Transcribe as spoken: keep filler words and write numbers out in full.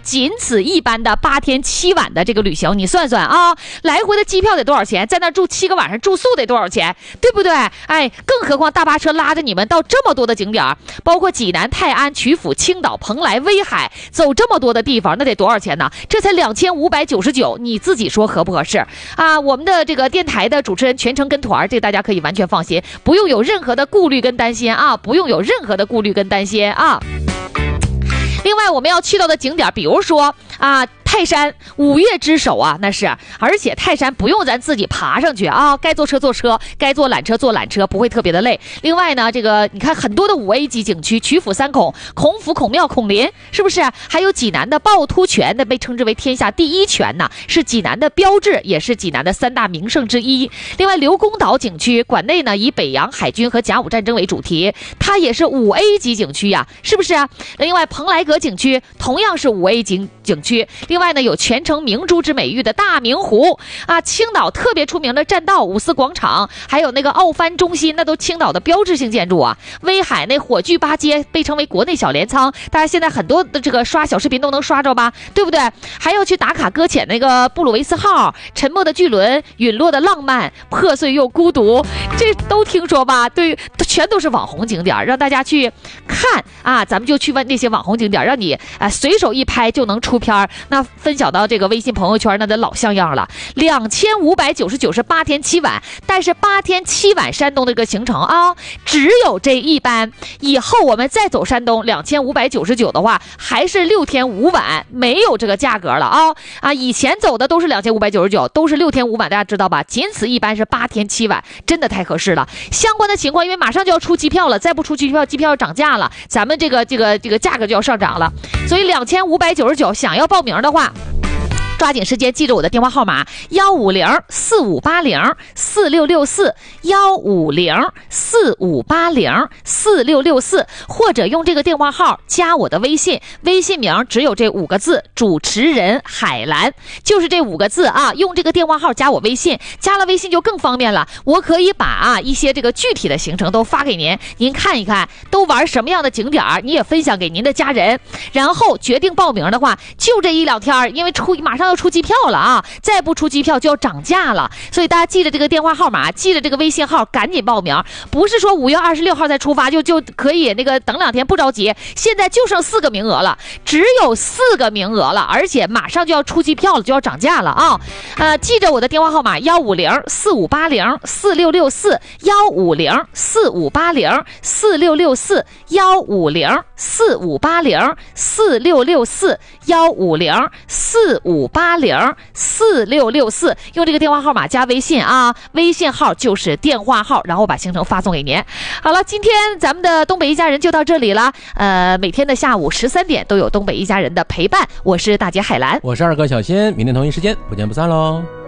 仅此一班的八天七晚的这个旅行，你算算啊，来回的机票得多少钱？在那住七个晚上，住宿得多少钱？对不对？哎，更何况大巴车拉着你们到这么多的景点，包括济南、泰安、曲阜、青岛、蓬莱、威海，走这么多的地方，那得多少钱呢？这才两千五百九十九，你自己说合不合适啊？我们的这个电台的主持人全程跟团，这个大家可以完全放心，不用有任何的顾虑跟担心啊，不用有任何的顾虑跟担心啊。另外我们要去到的景点，比如说啊泰山五岳之首啊，那是，而且泰山不用咱自己爬上去啊，该坐车坐车，该坐缆车坐缆车，不会特别的累。另外呢，这个你看很多的五 A 级景区，曲阜三孔、孔府、孔庙、孔林，是不是？还有济南的趵突泉，那被称之为天下第一泉呢，是济南的标志，也是济南的三大名胜之一。另外刘公岛景区馆内呢以北洋海军和甲午战争为主题，它也是五 A 级景区呀，是不是？另外蓬莱阁景区同样是五 A 级景区。另外呢，有全城明珠之美誉的大明湖啊，青岛特别出名的栈道、五四广场，还有那个奥帆中心，那都青岛的标志性建筑啊。威海那火炬八街被称为国内小镰仓，大家现在很多的这个刷小视频都能刷着吧，对不对？还要去打卡搁浅那个布鲁维斯号、沉没的巨轮、陨落的浪漫、破碎又孤独，这都听说吧？对，全都是网红景点，让大家去看啊。咱们就去问那些网红景点，让你啊随手一拍就能出片，那分享到这个微信朋友圈，那得老像样了。两千五百九十九是八天七晚，但是八天七晚山东的这个行程啊，只有这一班。以后我们再走山东，两千五百九十九的话，还是六天五晚，没有这个价格了啊啊！以前走的都是两千五百九十九，都是六天五晚，大家知道吧？仅此一班是八天七晚，真的太合适了。相关的情况，因为马上就要出机票了，再不出机票，机票要涨价了，咱们这个这个这个价格就要上涨了，所以两千五百九十九，想要报名的话，抓紧时间记着我的电话号码幺五零四五八零四六六四幺五零四五八零四六六四，或者用这个电话号加我的微信，微信名只有这五个字，主持人海兰，就是这五个字啊。用这个电话号加我微信，加了微信就更方便了，我可以把啊一些这个具体的行程都发给您，您看一看都玩什么样的景点，你也分享给您的家人，然后决定报名的话，就这一两天，因为出马上要出机票了啊，再不出机票就要涨价了，所以大家记着这个电话号码，记着这个微信号，赶紧报名。不是说五月二十六号再出发就就可以那个等两天，不着急，现在就剩四个名额了，只有四个名额了，而且马上就要出机票了，就要涨价了啊！呃，记着我的电话号码幺五零四五八零四六六四幺五零四五八零四六六四幺五零四五八零四六六四幺五零四五八零四六六四，用这个电话号码加微信啊，微信号就是电话号，然后把行程发送给您。好了，今天咱们的东北一家人就到这里了。呃，每天的下午十三点都有东北一家人的陪伴，我是大姐海兰， 我是二哥小新，明天同一时间不见不散喽。